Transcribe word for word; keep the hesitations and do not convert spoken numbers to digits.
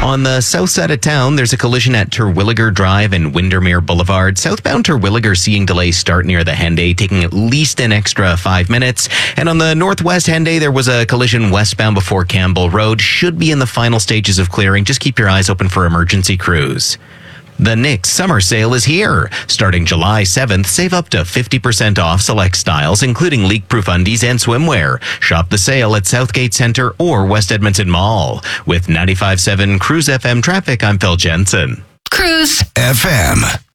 On the south side of town, there's a collision at Terwilliger Drive and Windermere Boulevard. Southbound Terwilliger seeing delays start near the Henday, taking at least an extra five minutes. And on the northwest Henday, there was a collision westbound before Campbell Road. Should be in the final stages of clearing. Just keep your eyes open for emergency crews. The N Y X summer sale is here. Starting July seventh, save up to fifty percent off select styles, including leak-proof undies and swimwear. Shop the sale at Southgate Centre or West Edmonton Mall. With ninety-five point seven Cruise F M traffic, I'm Phil Jensen. Cruise F M.